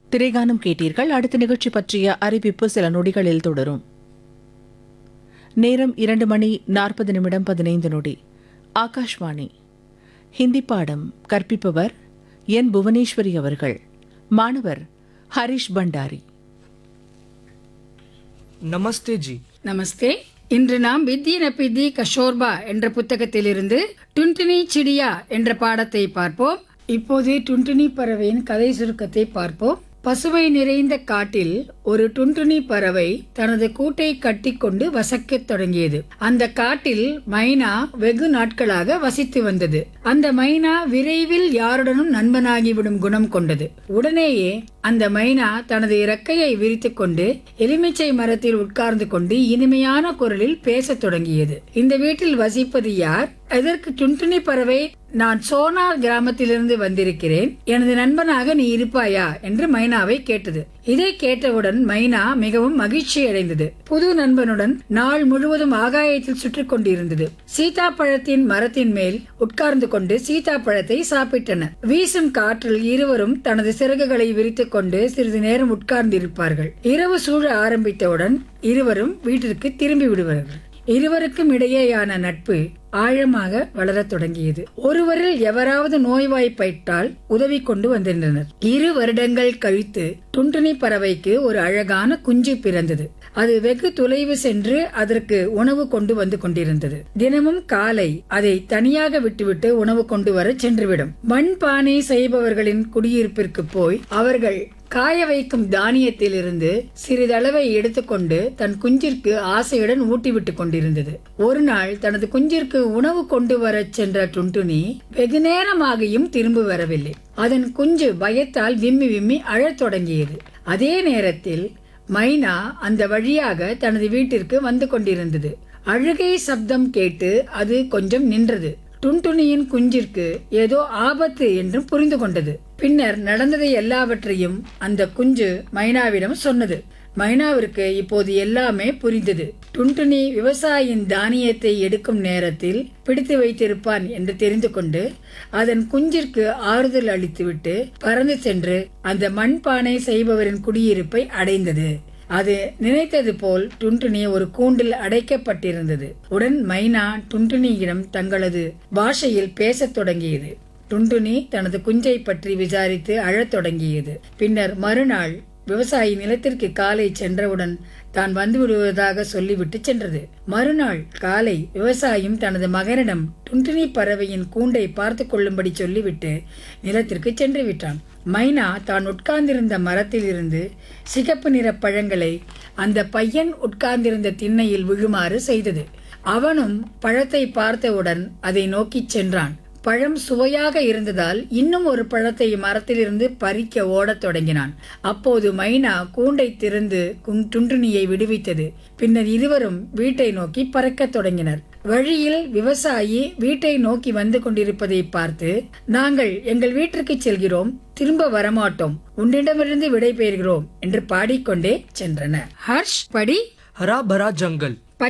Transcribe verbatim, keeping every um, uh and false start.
திரைகானம் கேட்டீர்கள். அடுத்த நிகழ்ச்சி பற்றிய அறிவிப்பு சில நொடிகளில் தொடரும். நேரம் இரண்டு மணி நாற்பது நிமிடம் பதினைந்து நொடி. ஆகாஷ்வாணி ஹிந்தி பாடம் கற்பிப்பவர் என் புவனேஸ்வரி அவர்கள். மாணவர் ஹரிஷ் பண்டாரி. நமஸ்தே ஜி. நமஸ்தே. இன்று நாம் பித்தி நபித்தி கஷோர்பா என்ற புத்தகத்திலிருந்து டுன்டுனி சிடியா என்ற பாடத்தை பார்ப்போம். இப்போது டுன்டுனி பறவையின் கதை சுருக்கத்தை பார்ப்போம். பசுமை நிறைந்த காட்டில் ஒரு டுன்டுனி பறவை தனது கூட்டை கட்டிக்கொண்டு வசிக்கத் தொடங்கியது. அந்த காட்டில் மைனா வெகு நாட்களாக வசித்து வந்தது. அந்த மைனா விரைவில் யாருடனும் நண்பனாகிவிடும் குணம் கொண்டது. உடனேயே அந்த மைனா தனது இறக்கையை விரித்துக் கொண்டு எலுமிச்சை மரத்தில் உட்கார்ந்து கொண்டு இனிமையான குரலில் பேசத் தொடங்கியது. இந்த வீட்டில் வசிப்பது யார்? எதற்கு டுன்டுனி பறவை? நான் சோனார் கிராமத்திலிருந்து வந்திருக்கிறேன். எனது நண்பனாக நீ இருப்பாயா என்று மைனாவை கேட்டது. இதை கேட்டவுடன் மைனா மிகவும் மகிழ்ச்சி அடைந்தது. புது நண்பனுடன் நாள் முழுவதும் ஆகாயத்தில் சுற்றி கொண்டிருந்தது. சீதாப்பழத்தின் மரத்தின் மேல் உட்கார்ந்து கொண்டு சீதாப்பழத்தை சாப்பிட்டன. வீசும் காற்றில் இருவரும் தனது சிறகுகளை விரித்துக் கொண்டு சிறிது நேரம் உட்கார்ந்திருப்பார்கள். இரவு சூழ ஆரம்பித்தவுடன் இருவரும் வீட்டிற்கு திரும்பி விடுவார்கள். இருவருக்கும் இடையேயான நட்பு ஆழமாக வளரத் தொடங்கியது. ஒருவரில் எவராவது நோய்வாய்ப்பட்டால் உதவி கொண்டு வந்திருந்தனர். இரு வருடங்கள் கழித்து டுன்டுனி பறவைக்கு ஒரு அழகான குஞ்சு பிறந்தது. அது வெகு தொலைவு சென்று அதற்கு உணவு கொண்டு வந்து கொண்டிருந்தது. தினமும் காலை அதை தனியாக விட்டுவிட்டு உணவு கொண்டு வர சென்றுவிடும். மண்பானை செய்பவர்களின் குடியிருப்பிற்கு போய் அவர்கள் காய வைக்கும் தானியத்தில் இருந்து சிறிதளவை எடுத்துக்கொண்டு தன் குஞ்சிற்கு ஆசையுடன் ஊட்டிவிட்டுக் கொண்டிருந்தது. ஒரு நாள் தனது குஞ்சிற்கு உணவு கொண்டு வர சென்ற டுன்டுனி வெகு நேரமாகியும் திரும்ப வரவில்லை. அதன் குஞ்சு பயத்தால் விம்மி விம்மி அழத் தொடங்கியது. அதே நேரத்தில் மைனா அந்த வழியாக தனது வீட்டிற்கு வந்து கொண்டிருந்தது. அழுகை சப்தம் கேட்டு அது கொஞ்சம் நின்றது. டுன்டுனியின் குஞ்சிற்கு ஏதோ ஆபத்து என்றும் புரிந்து கொண்டது. பின்னர் நடந்ததை எல்லாவற்றையும் அந்த குஞ்சு மைனாவிடம் சொன்னது. மைனாவிற்கு இப்போது எல்லாமே புரிந்தது. டுன்டுனி விவசாயியின் தானியத்தை எடுக்கும் நேரத்தில் பிடித்து வைத்திருப்பான் என்று தெரிந்து கொண்டு அதன் குஞ்சிற்கு ஆறுதல் அளித்துவிட்டு பறந்து சென்று அந்த மண்பானை செய்பவரின் குடியிருப்பை அடைந்தது. அது நினைத்தது போல் டுன்டுனி ஒரு கூண்டில் அடைக்கப்பட்டிருந்தது. உடன் மைனா டுன்டுனியிடம் தங்களது பாஷையில் பேசத் தொடங்கியது. டுன்டுனி தனது குஞ்சை பற்றி விசாரித்து அழத் தொடங்கியது. பின்னர் மறுநாள் விவசாயி நிலத்திற்கு காலை சென்றவுடன் தான் வந்து விடுவதாக சொல்லிவிட்டு சென்றது. மறுநாள் காலை விவசாயியும் தனது மகனிடம் டுன்டுனி பறவையின் கூண்டை பார்த்து கொள்ளும்படி சொல்லிவிட்டு நிலத்திற்கு சென்று விட்டான். மைனா தான் உட்கார்ந்திருந்த மரத்தில் இருந்து சிகப்பு நிற பழங்களை அந்த பையன் உட்கார்ந்திருந்த திண்ணையில் விழுமாறு செய்தது. அவனும் பழத்தை பார்த்தவுடன் அதை நோக்கி சென்றான். பழம் சுவையாக இருந்ததால் இன்னும் ஒரு பழத்தை மரத்திலிருந்து பறிக்க ஓடத் தொடங்கினான். அப்போது மைனா கூண்டை திறந்து டுன்டுனியை விடுவித்தது. பின்னர் இருவரும் வீட்டை நோக்கி பறக்கத் தொடங்கினர். வழியில் விவசாயி வீட்டை நோக்கி வந்து கொண்டிருப்பதை பார்த்து, நாங்கள் எங்கள் வீட்டிற்கு செல்கிறோம், திரும்ப வரமாட்டோம், உன்னிடமிருந்து விடை பெறுகிறோம் என்று பாடிக்கொண்டே சென்றனர். ஹர்ஷ் படி. हरा भरा जंगल,